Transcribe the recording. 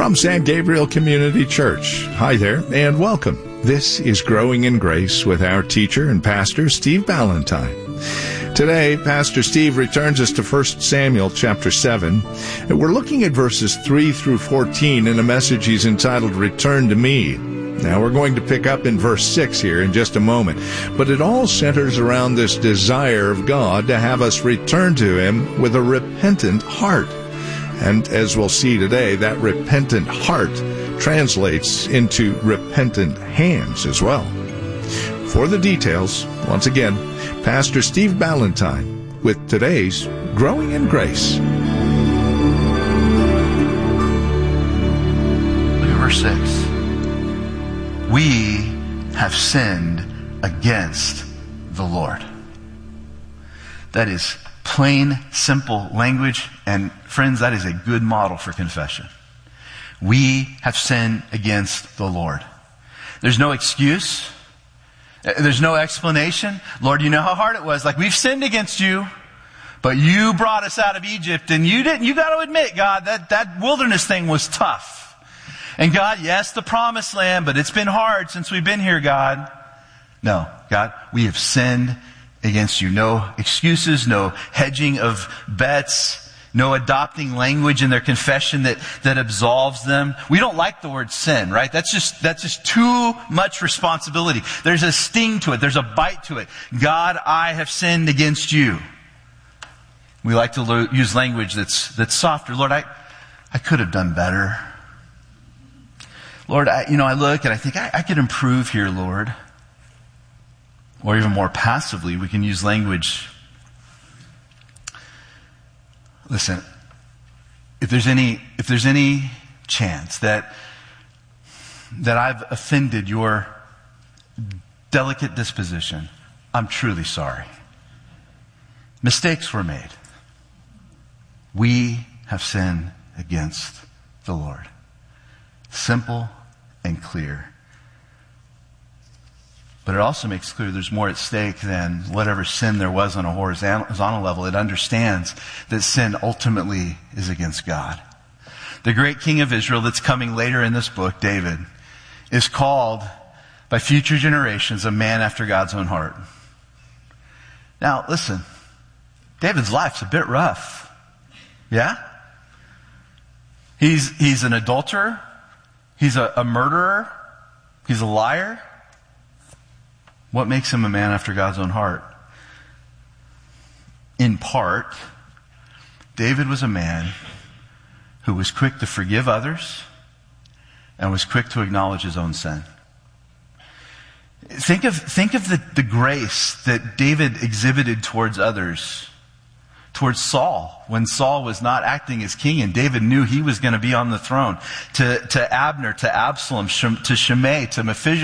from San Gabriel Community Church. Hi there, and welcome. This is Growing in Grace with our teacher and pastor, Steve Ballantyne. Today, Pastor Steve returns us to 1 Samuel chapter 7. We're looking at verses 3 through 14 in a message he's entitled, Return to Me. Now, we're going to pick up in verse 6 here in just a moment, but it all centers around this desire of God to have us return to Him with a repentant heart. And as we'll see today, that repentant heart translates into repentant hands as well. For the details, once again, Pastor Steve Ballantyne with today's Growing in Grace. Look at verse 6. We have sinned against the Lord. That is plain, simple language, and friends, that is a good model for confession. We have sinned against the Lord. There's no excuse. There's no explanation. Lord, you know how hard it was. Like, we've sinned against you, but you brought us out of Egypt, and you didn't. You got to admit, God, that wilderness thing was tough. And God, yes, the promised land, but it's been hard since we've been here, God. No, God, we have sinned against you. No excuses, no hedging of bets, no adopting language in their confession that absolves them. We don't like the word sin, right? That's just too much responsibility. There's a sting to it. There's a bite to it. God, I have sinned against you. We like to use language that's softer. Lord, I could have done better. Lord, I look and I think I could improve here, Lord. Or even more passively, we can use language. Listen, if there's any chance that I've offended your delicate disposition, I'm truly sorry. Mistakes were made. We have sinned against the Lord. Simple and clear. But it also makes clear there's more at stake than whatever sin there was on a horizontal level. It understands that sin ultimately is against God. The great king of Israel that's coming later in this book, David, is called by future generations a man after God's own heart. Now, listen, David's life's a bit rough. Yeah? He's an adulterer. He's a murderer. He's a liar. What makes him a man after God's own heart? In part, David was a man who was quick to forgive others and was quick to acknowledge his own sin. Think of the grace that David exhibited towards others, towards Saul, when Saul was not acting as king and David knew he was going to be on the throne, to Abner, to Absalom, to Shimei, to Mephibosheth,